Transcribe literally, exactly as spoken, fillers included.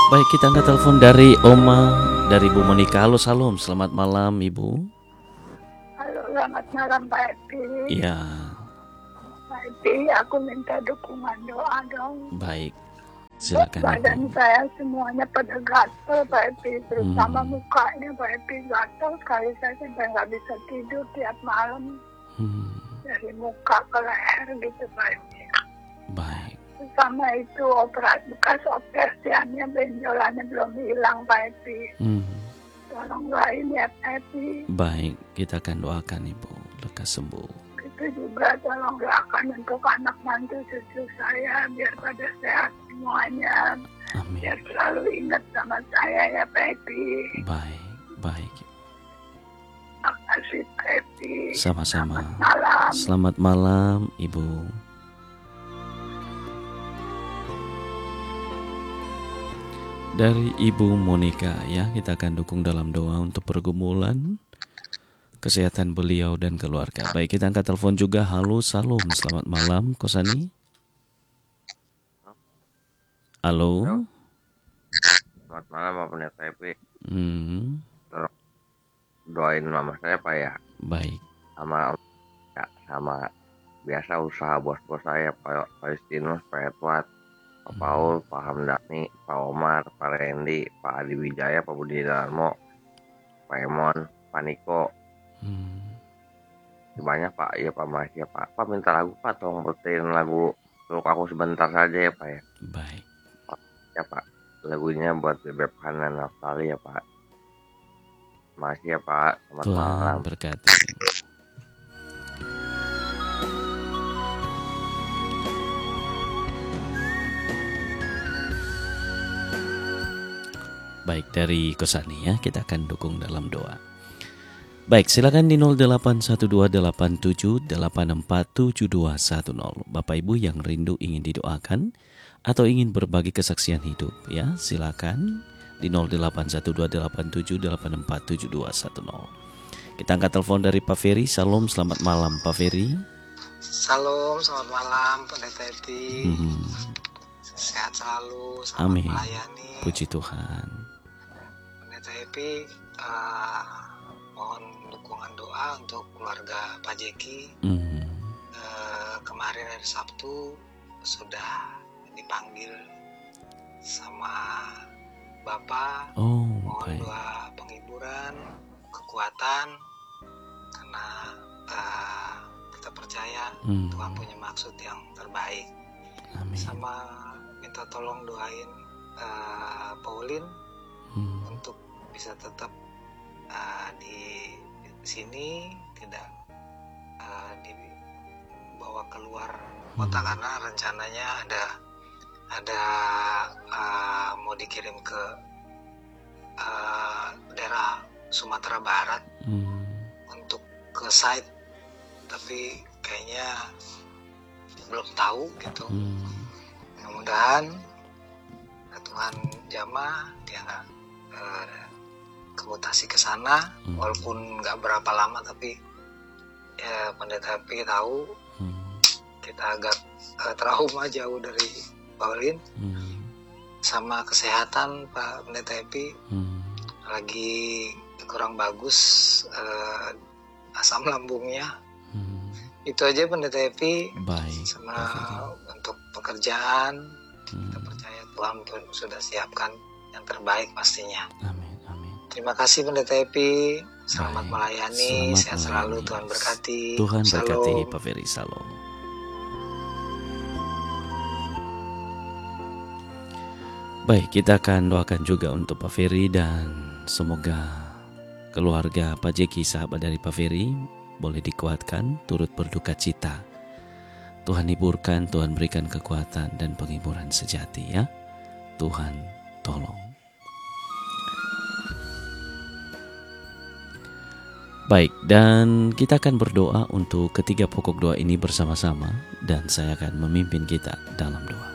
Baik, kita angkat telepon dari Oma, dari Bu Monika. Halo, salam, selamat malam Ibu. Halo, selamat malam Pak Epi. Iya. Pak Epi, aku minta dukungan doa dong. Baik, silakan Badan Ibu. saya semuanya pada gatel Pak Epi, terutama Hmm. mukanya Pak Epi gatel sekali, saya sampai nggak bisa tidur tiap malam. Hmm. Dari muka ke leher gitu Pak Epi. Baik. Sama itu operasi bekas operasiannya, benjolannya belum hilang Pak Epi. Hmm. Tolong doain ya Pak Epi. Baik, kita akan doakan Ibu lekas sembuh. Itu juga tolong doakan untuk anak mantu cucu saya biar pada sehat semuanya. Amin. Biar selalu ingat sama saya ya Pak Epi. Baik, baik. Terima kasih Pak Epi. Sama-sama. Selamat malam. Selamat malam Ibu. Dari Ibu Monika ya, kita akan dukung dalam doa untuk pergumulan kesehatan beliau dan keluarga. Baik, kita angkat telepon juga. Halo, salam, selamat malam Kosani. Halo. Selamat malam Pak Pendeta Epi. Hmm. Doain mama saya Pak ya. Baik. Sama ya, sama biasa usaha bos-bos saya Pak Palestinus, Pak Edward, Pak Hmm. Paul, Pak Hamdani, Pak Omar, Pak Randy, Pak Adi Wijaya, Pak Budi Darmo, Pak Emon, Pak Niko. Hmm. Banyak Pak, iya Pak, masih ya Pak. Pak minta lagu Pak, tolong puterin lagu Peluk Aku Sebentar saja ya Pak ya. Baik. Pak, ya Pak, lagunya buat Bebek Hanan Naftali ya Pak. Masih ya Pak, selamat Tuhan malam. berkati. Baik, dari Kosani ya, kita akan dukung dalam doa. Baik, silakan di nol delapan satu dua delapan tujuh delapan empat tujuh dua satu nol. Bapak Ibu yang rindu ingin didoakan atau ingin berbagi kesaksian hidup ya, silakan di nol delapan satu dua delapan tujuh delapan empat tujuh dua satu nol. Kita angkat telepon dari Pak Ferry. Salam, selamat malam Pak Ferry. Salam, selamat malam Pendeta Epi. Hmm. Sehat selalu, selamat Amin. melayani. Puji Tuhan. Pendeta Epi, uh, mohon dukungan doa untuk keluarga Pak Jeki. Hmm. Uh, kemarin hari Sabtu sudah dipanggil sama Bapak. Oh, Mohon baik. doa penghiburan, kekuatan, karena uh, kita percaya Hmm. Tuhan punya maksud yang terbaik. Amin. Sama minta tolong doain uh, Pauline Hmm. untuk bisa tetap uh, di sini, tidak uh, dibawa keluar kota, Hmm. karena rencananya ada ada uh, mau dikirim ke uh, daerah Sumatera Barat Hmm. untuk ke site, tapi kayaknya belum tahu gitu. Hmm. Mudah-mudahan Tuhan jamah dia uh, kemutasi ke sana, Hmm. walaupun nggak berapa lama, tapi ya Pendeta Epi tahu Hmm. kita agak uh, trauma jauh dari Pauline. Hmm. Sama kesehatan Pak Pendeta Epi Hmm. lagi kurang bagus, uh, asam lambungnya. Hmm. Itu aja Pendeta Epi. Baik. Sama Pak Ferry. untuk pekerjaan, Hmm. kita percaya Tuhan pun sudah siapkan yang terbaik pastinya. Amin. Amin. Terima kasih Pendeta Epi. Selamat Baik. melayani, Selamat sehat selalu, melayani. Tuhan berkati. Tuhan berkati Shalom. Pak Ferry. Salam. Baik, kita akan doakan juga untuk Pak Ferry dan semoga keluarga Pak Jeki, sahabat dari Pak Ferry, boleh dikuatkan, turut berduka cita. Tuhan hiburkan, Tuhan berikan kekuatan dan penghiburan sejati ya. Tuhan tolong. Baik, dan kita akan berdoa untuk ketiga pokok doa ini bersama-sama, dan saya akan memimpin kita dalam doa.